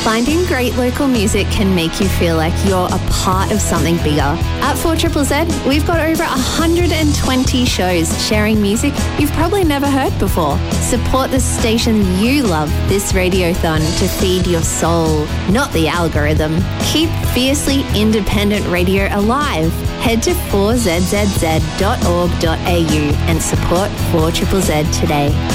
Finding great local music can make you feel like you're a part of something bigger. At 4ZZZ, we've got over 120 shows sharing music you've probably never heard before. Support the station you love this Radiothon to feed your soul, not the algorithm. Keep fiercely independent radio alive. Head to 4ZZZ.org.au and support 4ZZZ today.